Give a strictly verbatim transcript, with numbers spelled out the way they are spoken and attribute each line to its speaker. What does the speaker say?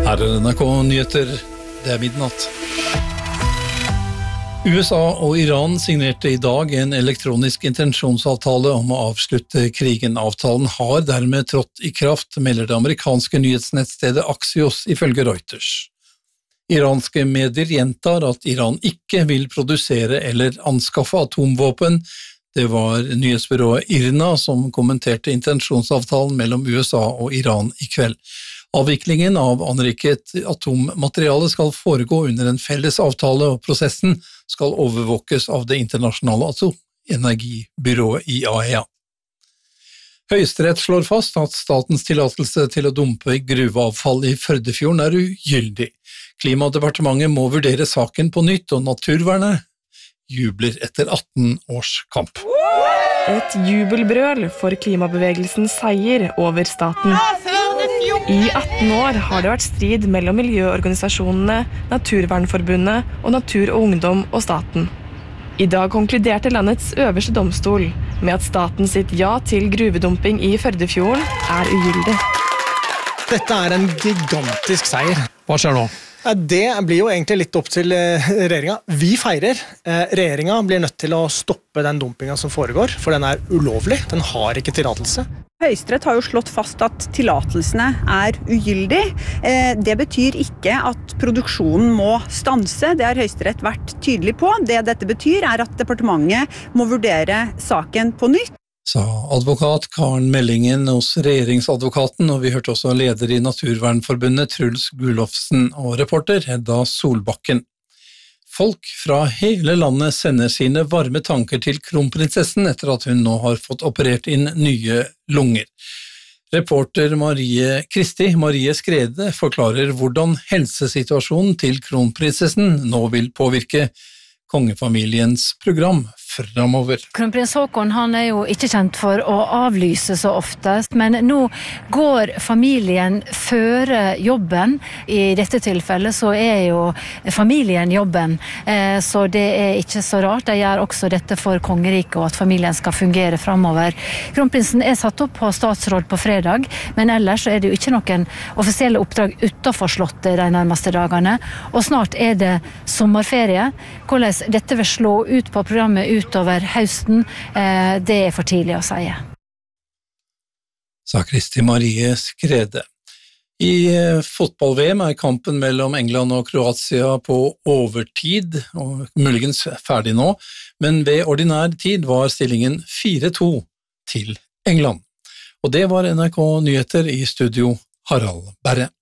Speaker 1: Her er N R K Nyheter, det er midnatt. U S A og Iran signerte i dag en elektronisk intensjonsavtale om å avslutte krigen. Avtalen har dermed trådt i kraft, melder det amerikanske nyhetsnettstedet Axios ifølge Reuters. Iranske medier gjentar at Iran ikke vil produsere eller anskaffe atomvåpen. Det var nyhetsbyrået IRNA som kommenterte intensjonsavtalen mellom U S A og Iran i kveld. Avviklingen av anriket atommateriale skal foregå under en felles avtale, og prosessen skal overvåkes av det internasjonale atomenergibyrået I A E A. Høyesterett slår fast at statens tillatelse til å dumpe gruveavfall i Førdefjorden er ugyldig. Klimadepartementet må vurdere saken på nytt, og naturvernet jubler etter atten års kamp.
Speaker 2: Et jubelbrøl for klimabevegelsens seier over staten. I atten år har det vært strid mellom miljøorganisasjonene, Naturvernforbundet og Natur og Ungdom og staten. I dag konkluderte landets øverste domstol med at staten sitt ja til gruvedumping i Førdefjorden er ugyldig.
Speaker 3: Dette er en gigantisk seier.
Speaker 4: Hva skjer nå?
Speaker 3: Det blir jo egentlig litt opp til regjeringen. Vi feirer. Regjeringen blir nødt til å stoppe den dumpingen som foregår, for den er ulovlig. Den har ikke tillatelse.
Speaker 5: Høyesterett har jo slått fast at tillatelsene er ugyldig. Det betyr ikke at produksjonen må stanse. Det har Høyesterett vært tydelig på. Det dette betyr er at departementet må vurdere saken på nytt.
Speaker 1: Sa advokat Karen Mellingen hos regjeringsadvokaten, og vi hørte også leder i Naturvernforbundet Truls Gulofsen og reporter Hedda Solbakken. Folk fra hele landet sender sine varme tanker til kronprinsessen etter at hun nå har fått operert inn nye lunger. Reporter Marie Kristi, Marie Skrede, forklarer hvordan helsesituasjonen til kronprinsessen nå vil påvirke kongefamiliens program fremover.
Speaker 6: Kronprins Haakon han er jo ikke kjent for å avlyse så ofte, men nå går familien føre jobben. I dette tilfellet så er jo familien jobben, så det er ikke så rart. De gjør også dette for kongeriket og at familien skal fungere fremover. Kronprinsen er satt opp på statsråd på fredag, men ellers er det jo ikke noen offisielle oppdrag utenfor slottet de nærmeste dagene, og snart er det sommerferie. Hvordan dette vil slå ut på programmet utover høsten, det er for tidlig å si.
Speaker 1: Sa Kristi Marie Skrede. I fotball-V M er kampen mellom England og Kroatia på overtid, og muligens ferdig nå, men ved ordinær tid var stillingen fire to til England. Og det var N R K Nyheter, i studio Harald Berre.